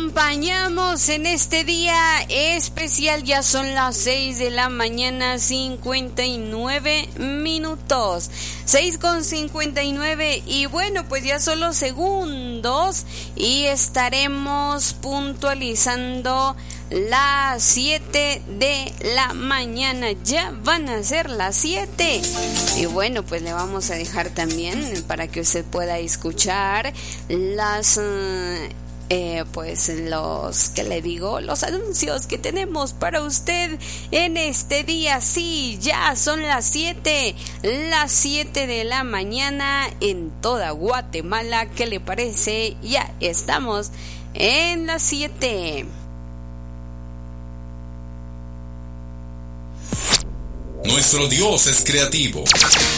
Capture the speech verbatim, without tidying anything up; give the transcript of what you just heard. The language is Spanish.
acompañamos en este día especial. Ya son las seis de la mañana, cincuenta y nueve minutos. seis con cincuenta y nueve. Y bueno, pues ya son los segundos y estaremos puntualizando las siete de la mañana. Ya van a ser las siete. Y bueno, pues le vamos a dejar también para que usted pueda escuchar las... Uh, Eh, pues los que le digo, los anuncios que tenemos para usted en este día. Sí, ya son las siete, las siete de la mañana en toda Guatemala. ¿Qué le parece? Ya estamos en las siete. Nuestro Dios es creativo.